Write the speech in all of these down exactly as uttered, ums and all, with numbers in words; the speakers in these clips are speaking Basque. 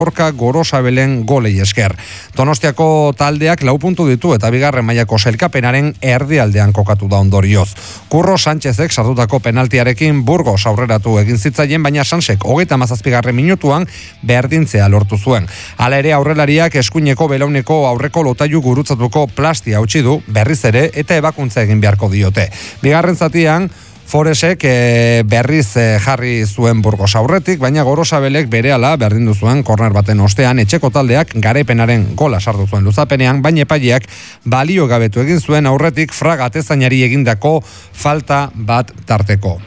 Gorka Gorosabelen golei esker. Donostiako taldeak lau puntu ditu eta bigarren mailako sailkapenaren erdialdean kokatu da ondorioz. Curro Sánchezek sartutako penaltiarekin Burgos aurreratu egin zitzaien, baina Sansek hogeita hamazazpigarren minutuan berdintzea lortu zuen. Hala ere aurrelariak eskuineko belauneko aurreko lotailu gurutzatuko plastia hautsi du berriz ere eta ebakuntza egin beharko diote. Bigarren zatian Foresek e, berriz e, jarri zuen Burgos aurretik, baina Gorosabelek berehala berdindu zuen korner baten ostean etxeko taldeak garaipenaren gola sartu zuen luzapenean, baina epaileak balio gabetu egin zuen aurretik Fraga atezainari egindako falta bat tarteko.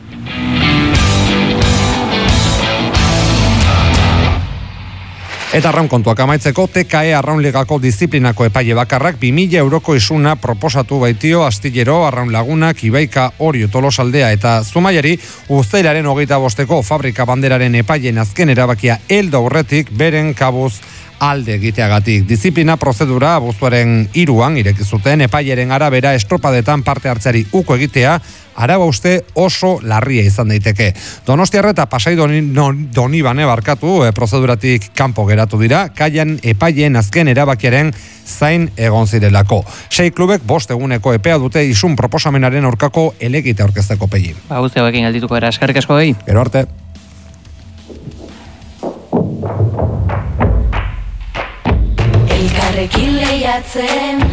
Eta arraun kontuak amaitzeko, T K E Arraunligako disiplinako epaile bakarrak bi mila euroko isuna proposatu baitio Astillero, Arraun Lagunak, Ibaika, Orio, Tolosaldea eta Zumaiari uztailaren hogeita bosteko fabrika banderaren epaileen azken erabakia heldu aurretik beren kabuz alde egiteagatik. Disiplina prozedura abuztuaren hiruan ireki zuten epaileren arabera estropadetan parte hartzeari uko egitea araba uste oso larria izan daiteke. Donostiarra eta Pasai Donibane barkatu e, prozeduratik kanpo geratu dira, kaian epaileen azken erabakiaren zain egon zirelako. Sei klubek bost eguneko epea dute isun proposamenaren aurkako elegite aurkezteko pegi. Ba, guzti hauekin geldituko era, eskerrik asko gehi. Gero arte. Elkarrekin lehiatzen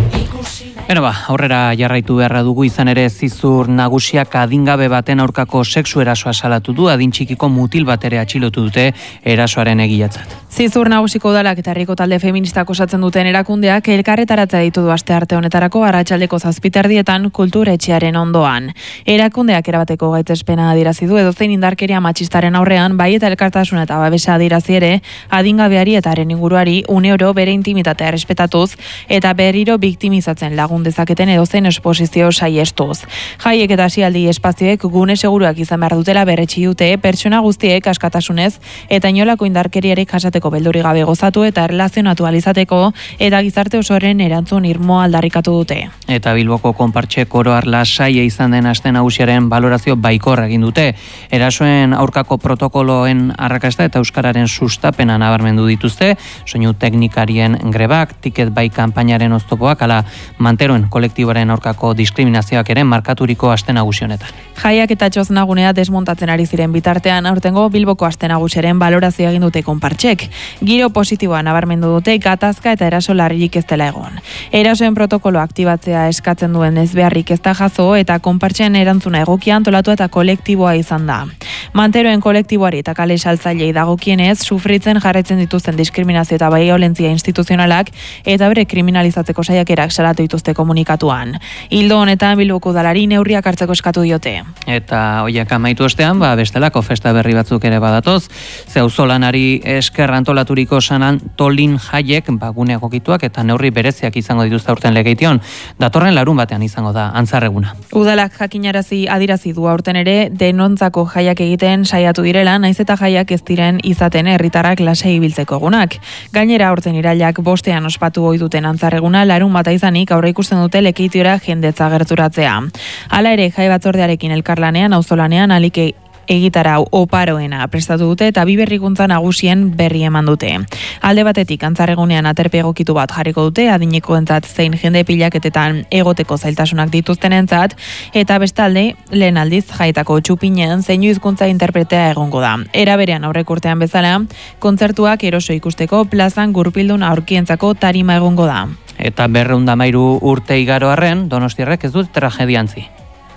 Beno ba, aurrera jarraitu beharra dugu izan ere Zizur nagusiak adingabe baten aurkako sexu erasoa salatu du, adin txikiko mutil bat ere atxilotu dute erasoaren egilatzat. Zizur nagusiko udalak eta herriko talde feministak osatzen duten erakundeak elkarretaratzea ditu du astearte honetarako arratsaldeko zazpiterdietan kulturetxearen ondoan. Erakundeak erabateko gaitzespena adierazi du edozein indarkeria matxistaren aurrean, bai eta elkartasuna eta babesa adierazi ere adingabeari eta haren inguruari une oro bere intimitatea errespetatuz eta berriro biktimizatzen lagun dezaketen edozein esposizio saiestuz. Jaiek eta hasialdi espazioek gune seguruak izan behar dutela berretsi dute pertsona guztiek askatasunez eta inolako indarkeriarik jasateko beldurri gabe gozatu eta erlazionatu alizateko eta gizarte osoren erantzun irmoa aldarrikatu dute. Eta Bilboko konpartxe koroar lasaia izan den aste nagusiaren balorazio baikor egin dute. Erasoen aurkako protokoloen arrakasta eta euskararen sustapena nabarmendu dituzte, soinu teknikarien grebak, tiket bai kanpainaren oztopoak, ala manteroen kolektiboaren aurkako diskriminazioak ere markaturiko aste nagusi honetan. Jaiak eta txoznagunea desmontatzen ari ziren bitartean aurtengo Bilboko aste nagusiaren balorazio egin dute konpartxek. Giro positiboa nabarmendu dute gatazka eta eraso larririk ez dela egon. Erasoen protokolo aktibatzea eskatzen duen ezbeharrik ez da jazo eta konpartxen erantzuna egokia antolatu eta kolektiboa izan da. Manteroen kolektiboari eta kale saltzailei dagokienez sufritzen jarraitzen dituzten diskriminazio eta biolentzia instituzionalak eta bere kriminalizatzeko saiakerak salatu dituzte komunikatuan. Hildo honetan Bilboko udalari neurriak hartzeko eskatu diote. Eta hoiak amaitu ostean, ba, bestelako festa berri batzuk ere badatoz, ze auzolanari esker antolaturiko sanan tolin jaiek bagune egokituak eta neurri bereziak izango dituzte aurten legeition. Datorren larun batean izango da antzarreguna. Udalak jakinarazi adirazi du aurten ere denontzako jaiak egiten saiatu direla, naiz eta jaiak ez diren izaten herritarrak lasai ibiltzeko egunak. Gainera aurten irailak bostean ospatu ohi duten antzarreguna larun bata izanik aurre ikusten dute lekeitiora jendetza gerturatzea. Hala ere jai batzordearekin elkarlanean auzolanean alike egitarau oparoena prestatu dute eta bi berrikuntza nagusien berri eman dute. Alde batetik antzarregunean aterpe egokitu bat jarriko dute adinekoentzat zein jende pilaketetan egoteko zailtasunak dituztenentzat eta bestalde lehen aldiz jaitako txupinen zeinu hizkuntza interpretea egongo da. Era berean aurreko urtean bezala kontzertuak eroso ikusteko plazan gurpildun aurkientzako tarima egongo da. Eta berrehun eta hamairu urte igaro arren Donostiarrek ez dut tragediantzi.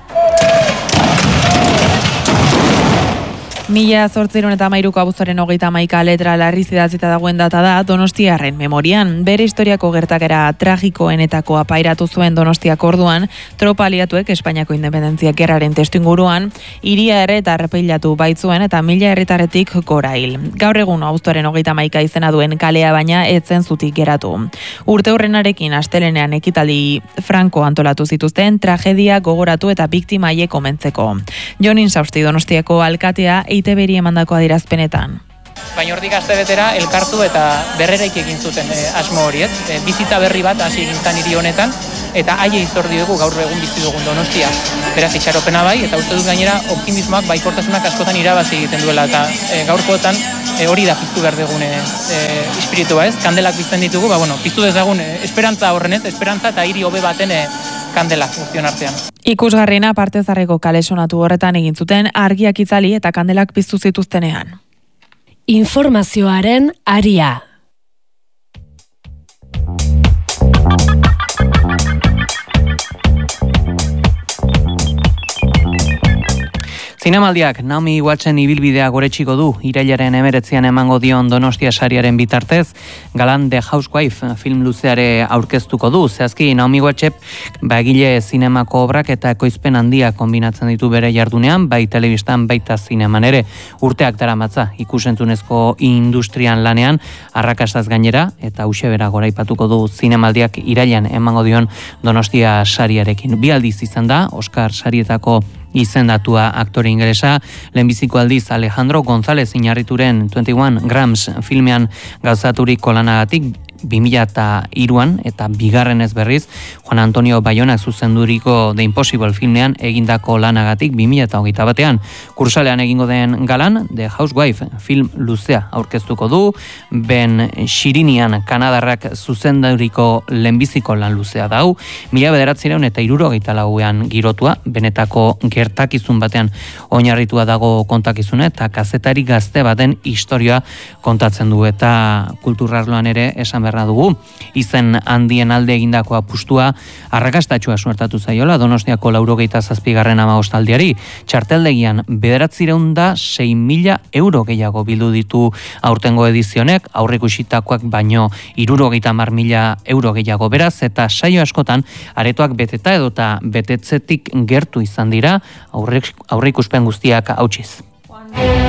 Mila zortziehun eta hamairuko abuztuaren hogeita hamaika letra larriz idatzita dagoen data da Donostiarren memorian. Bere historiako gertakera tragikoenetako apairatu zuen Donostiak orduan, tropa aliatuek Espainiako independentzia gerraren testuinguruan, hiria ere eta errepeilatu baitzuen eta mila herritarretik gora hil. Gaur egun abuztuaren hogeita hamaika izena duen kalea baina etzen zutik geratu. Urte hurrenarekin astelenean ekitaldi franko antolatu zituzten tragedia gogoratu eta biktima haiek omentzeko. Jon Insausti Donostiako alkatea E I T B-ri emandako adierazpenetan. Baina hortik aste betera elkartu eta berreraik egin zuten e, asmo horiek. E, bizitza berri bat hasi egin zan hiri honetan eta haiei zor diogu gaur egun bizi dugun Donostia. Beraz itxaropena bai eta uste dut gainera optimismoak baikortasunak askotan irabazi egiten duela eta e, gaurkoetan e, hori da piztu behar dugun e, espiritua ez, kandelak bizten ditugu, ba, bueno, piztu dezagun e, esperantza horren ez, esperantza eta hiri hobe baten e, kandela guztion artean. Ikusgarriena parte zarreko kale sonatu horretan egin zuten argiak itzali eta kandelak piztu zituztenean. Informazioaren aria. Zinemaldiak Naomi Watts-en ibilbidea goretxiko du, irailaren emeretzian emango dion Donostia sariaren bitartez, Galan The Housewife film luzeare aurkeztuko du. Zehazki Naomi Watts-ek bagile zinemako obrak eta ekoizpen handia kombinatzen ditu bere jardunean, bai telebistan baita zineman ere. Urteak daramatza ikusentzunezko industrian lanean, arrakastaz gainera, eta hauxe bera goraipatuko du Zinemaldiak irailean emango dion Donostia sariarekin. Bi aldiz izan da, Oscar sarietako izendatua aktore ingelesa, lehenbiziko aldiz Alejandro González Iñarrituren veintiuno Grams filmean gauzaturiko lanagatik bi mila hiruan eta bigarren ez berriz Juan Antonio Bayonak zuzenduriko The Impossible filmean egindako lanagatik bi mila hogeita batean. Kursalean egingo den Galan The Housewife film luzea aurkeztuko du, Ben Shirinian Kanadarrak zuzenduriko lehenbiziko lan luzea dau, mila bederatzireun eta hirurogeita lauean girotua, benetako gertakizun batean oinarritua dago kontakizuna eta kazetari gazte baten historia kontatzen du, eta kulturarloan ere esan berra dugu, izen handien alde egindako apustua arrakastatxua suertatu zaiola Donostiako laurogeita zazpigarren hamabostaldiari. Txarteldegian bederatzireun da sei mila euro gehiago bildu ditu aurtengo edizionek, aurreikusitakoak baino hirurogeita hamar mila euro gehiago beraz, eta saio askotan aretoak beteta edota betetzetik gertu izan dira aurreikuspen guztiak hautsiz.